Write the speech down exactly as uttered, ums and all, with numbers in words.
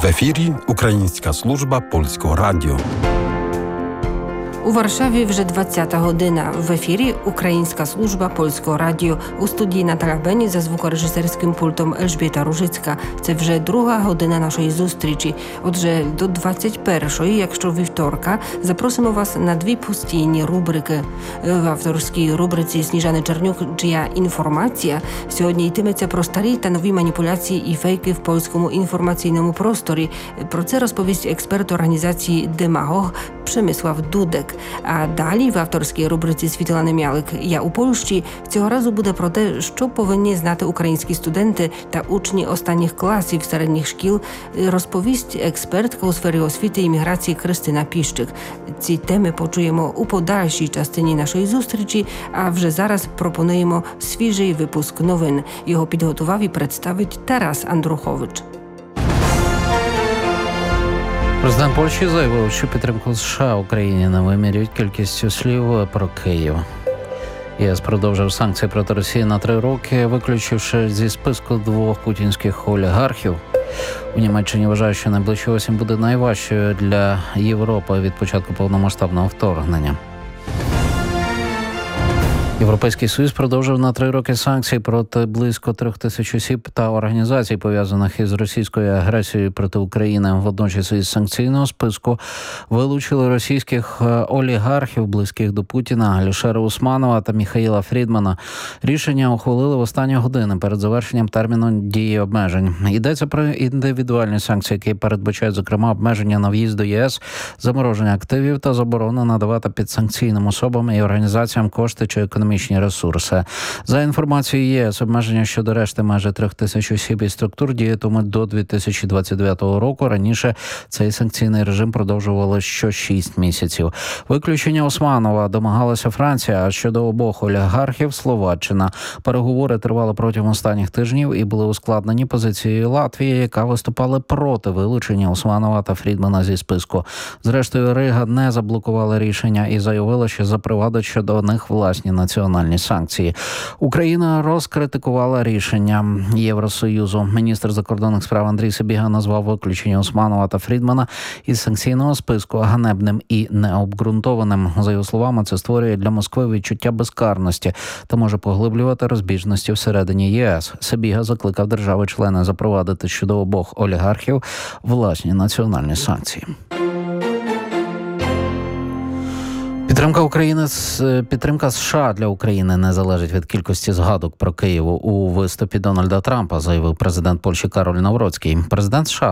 ефірі Українська служба Польського радіо. У Варшаві вже двадцята година. В ефірі Українська служба Польського радіо. У студії Наталя Бені за звукорежисерським пультом Ельжбіта Ружицька. Це вже друга година нашої зустрічі. Отже, до двадцять першої, якщо вівторка, запросимо вас на дві постійні рубрики. В авторській рубриці Сніжани Чернюк «Чия інформація» сьогодні йтиметься про старі та нові маніпуляції і фейки в польському інформаційному просторі. Про це розповість експерт організації «Демагог» Przemysław Dudek. А далі в авторській рубриці Світлани Мялик «Я у Польщі» цього разу буде про те, що повинні знати українські студенти та учні останніх класів середніх шкіл, розповість експертка у сфері освіти і міграції Христина Піщик. Ці теми почуємо у подальшій частині нашої зустрічі, а вже зараз пропонуємо свіжий випуск новин. Його підготував і представить Тарас Андрухович. Президент Польщі заявив, що підтримку США Україні не вимірюють кількістю слів про Київ. ЄС продовжив санкції проти Росії на три роки, виключивши зі списку двох путінських олігархів. У Німеччині вважають, що найближча осінь буде найважчою для Європи від початку повномасштабного вторгнення. Європейський Союз продовжив на три роки санкції проти близько трьох тисяч осіб та організацій, пов'язаних із російською агресією проти України. Водночас із санкційного списку вилучили російських олігархів, близьких до Путіна, Алішера Усманова та Міхаїла Фрідмана. Рішення ухвалили в останні години перед завершенням терміну дії обмежень. Йдеться про індивідуальні санкції, які передбачають, зокрема, обмеження на в'їзд до ЄС, замороження активів та заборону надавати підсанкційним особам і організаціям кошти чи економічні ресурси. За інформацією ЄС, обмеження щодо решти майже трьох тисяч осіб і структур діятимуть до дві тисячі двадцять дев'ятого року. Раніше цей санкційний режим продовжували що шість місяців. Виключення Усманова домагалася Франція, а щодо обох олігархів – Словаччина. Переговори тривали протягом останніх тижнів і були ускладнені позицією Латвії, яка виступала проти вилучення Усманова та Фрідмана зі списку. Зрештою, Рига не заблокувала рішення і заявила, що запровадить щодо них власні національні національні санкції. Україна розкритикувала рішення Євросоюзу. Міністр закордонних справ Андрій Сибіга назвав виключення Усманова та Фрідмана із санкційного списку ганебним і необґрунтованим. За його словами, це створює для Москви відчуття безкарності та може поглиблювати розбіжності всередині ЄС. Сибіга закликав держави-члени запровадити щодо обох олігархів власні національні санкції. Підтримка України, підтримка США для України не залежить від кількості згадок про Київ у виступі Дональда Трампа, заявив президент Польщі Кароль Навроцький. Президент США